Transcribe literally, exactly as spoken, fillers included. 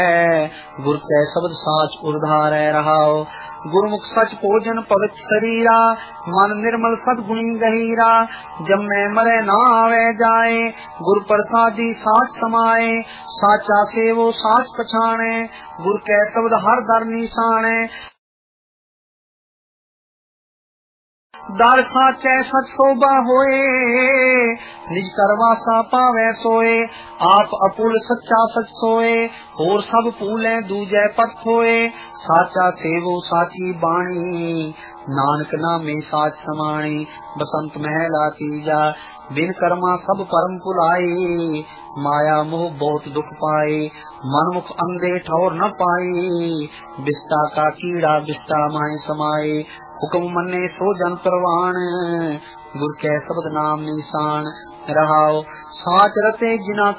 गुर कै शब्द साच उर्धारै रहाओ। गुरमुख सच भोजन पवित्र शरीरा, मन निर्मल सदगुणी गहीरा। जब मैं मरे ना आवे जाए, गुर प्रसादी साच समाए। साचा सेवो साच पछाणे, गुर कै शब्द हर दर निशाने। दर साचै सच शोभा होए, निज करवासा पावै सोए। आप अपुल सच्चा सच सोए, होर सब पूलै दूजै पथ होए। साचा सेवो साची बाणी, नानक नामे साच समाणी। बसंत महला तीजा, बिन कर्मा सब परम भुलाए। माया मोह बहुत दुख पाए, मनमुख अंधे ठौर न पाए। बिस्ता का कीड़ा बिस्ता माहे समाए, हुक्म मन्ने सो जन परवान। गुर कै शब्द नाम निशान रहाओ। साच रते जिना